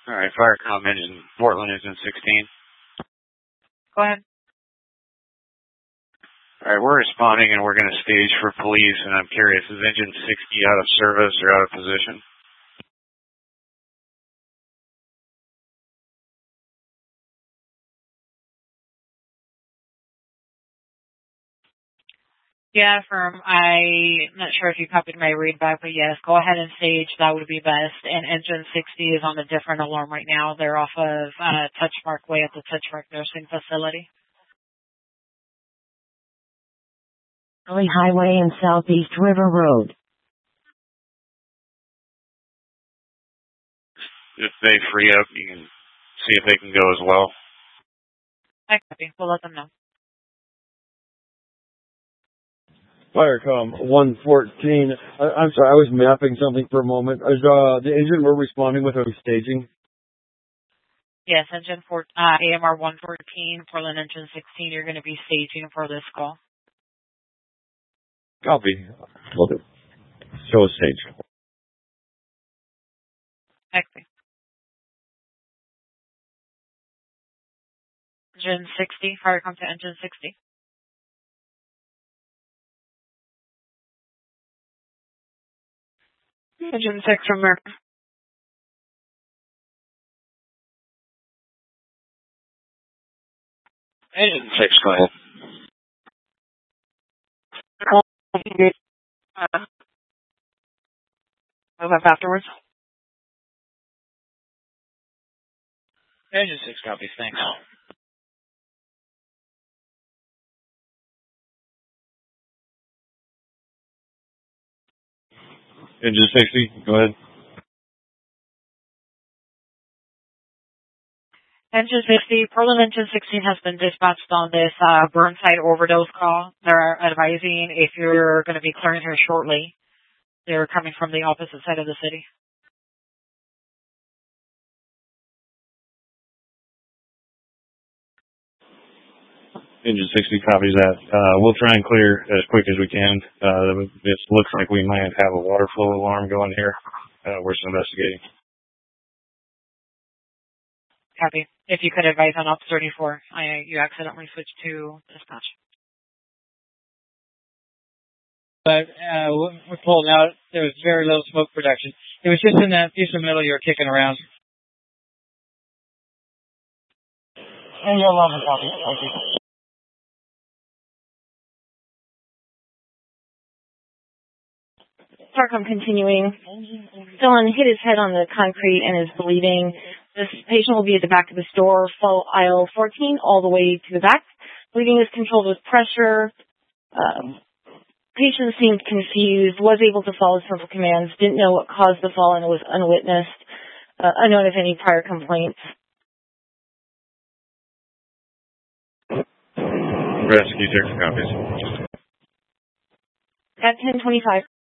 All right, fire comment in Portland is in 16. Go ahead. All right, we're responding and we're going to stage for police, and I'm curious, is engine 60 out of service or out of position? Yeah, affirm. I'm not sure if you copied my read back, but yes, go ahead and stage. That would be best. And engine 60 is on a different alarm right now. They're off of Touchmark Way at the Touchmark Nursing Facility. Valley Highway and Southeast River Road. If they free up, you can see if they can go as well. I copy. We'll let them know. Firecom 114. I'm sorry, I was mapping something for a moment. Is the engine we're responding with, are we staging? Yes, AMR 114, Portland engine 16, you're going to be staging for this call. Copy. Will do. Show stage. Excellent. Engine 60, Firecom to engine 60. Engine 6 from America. Engine 6, go ahead. Move up afterwards. Engine 6 copies, thanks. Engine 60, go ahead. Engine 60, Portland engine 16 has been dispatched on this Burnside overdose call. They're advising if you're going to be clearing here shortly. They're coming from the opposite side of the city. Engine 60 copies that. We'll try and clear as quick as we can. It looks like we might have a water flow alarm going here. We're still investigating. Copy. If you could advise on Ops 34, you accidentally switched to dispatch. But we pulled out. There was very little smoke production. It was just in that piece of metal you were kicking around. And your alarm is copy. Thank you. Firecom continuing. Dylan hit his head on the concrete and is bleeding. This patient will be at the back of the store, follow aisle 14 all the way to the back. Bleeding is controlled with pressure. Patient seemed confused, was able to follow simple commands, didn't know what caused the fall, and was unwitnessed. Unknown if any prior complaints. Rescue 6 copies. At 10:25.